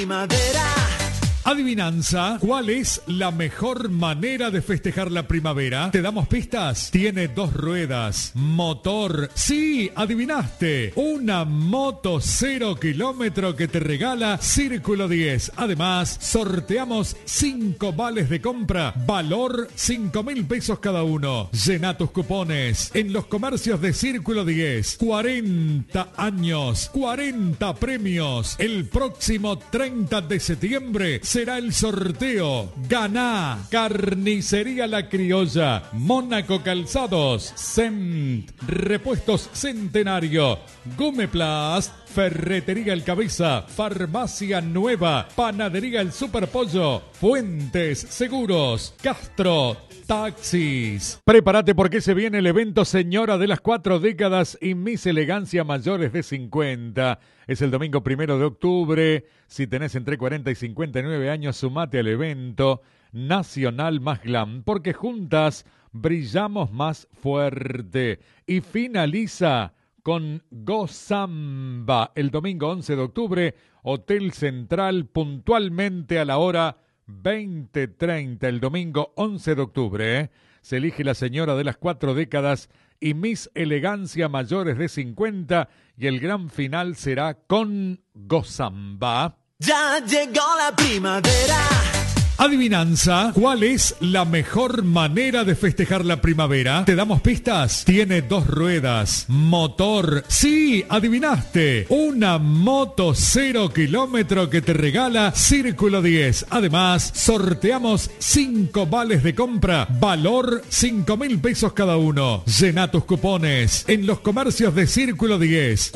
primavera. Adivinanza, ¿cuál es la mejor manera de festejar la primavera? ¿Te damos pistas? Tiene 2 ruedas, motor. Sí, adivinaste. Una moto 0 kilómetro que te regala Círculo 10. Además, sorteamos 5 vales de compra, valor 5.000 pesos cada uno. Llena tus cupones en los comercios de Círculo 10. 40 años, 40 premios. El próximo 30 de septiembre será el sorteo. Ganá Carnicería La Criolla, Mónaco Calzados, Cent, Repuestos Centenario, Gumeplast, Ferretería El Cabeza, Farmacia Nueva, Panadería El Superpollo, Fuentes Seguros, Castro Taxis. Prepárate porque se viene el evento Señora de las 4 décadas y Miss Elegancia Mayores de 50. Es el domingo 1 de octubre. Si tenés entre 40 y 59 años, sumate al evento nacional más glam, porque juntas brillamos más fuerte. Y finaliza con Gozamba el domingo 11 de octubre, Hotel Central, puntualmente a la hora 20:30, el domingo 11 de octubre. Se elige la señora de las 4 décadas y Miss Elegancia Mayores de 50, y el gran final será con Gozamba. Ya llegó la primavera. Adivinanza, ¿cuál es la mejor manera de festejar la primavera? ¿Te damos pistas? Tiene 2 ruedas, motor. Sí, adivinaste. Una moto 0 kilómetro que te regala Círculo 10. Además, sorteamos 5 vales de compra, valor 5.000 pesos cada uno. Llena tus cupones en los comercios de Círculo 10.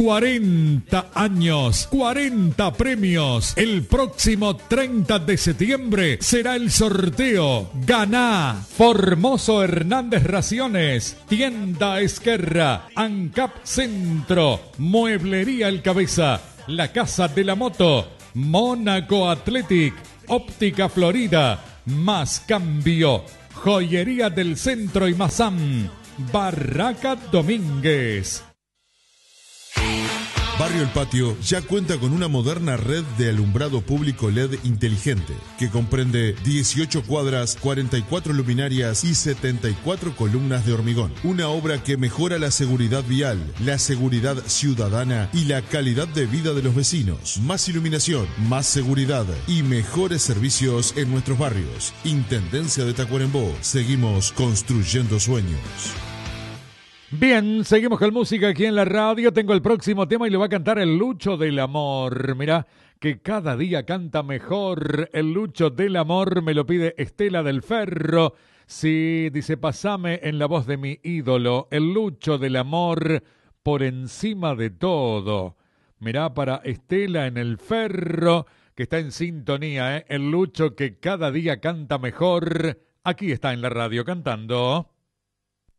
40 años, 40 premios. El próximo 30 de septiembre será el sorteo. Ganá Formoso Hernández Raciones, Tienda Esquerra, ANCAP Centro, Mueblería El Cabeza, La Casa de la Moto, Mónaco Athletic, Óptica Florida, Más Cambio, Joyería del Centro y Mazam, Barraca Domínguez. Barrio El Patio ya cuenta con una moderna red de alumbrado público LED inteligente que comprende 18 cuadras, 44 luminarias y 74 columnas de hormigón. Una obra que mejora la seguridad vial, la seguridad ciudadana y la calidad de vida de los vecinos. Más iluminación, más seguridad y mejores servicios en nuestros barrios. Intendencia de Tacuarembó. Seguimos construyendo sueños. Bien, seguimos con música aquí en la radio. Tengo el próximo tema y lo va a cantar el Lucho del Amor. Mirá, que cada día canta mejor. El Lucho del Amor me lo pide Estela del Ferro. Sí, dice, pasame en la voz de mi ídolo, el Lucho del Amor, por encima de todo. Mirá, para Estela en el Ferro, que está en sintonía, el Lucho que cada día canta mejor. Aquí está en la radio cantando.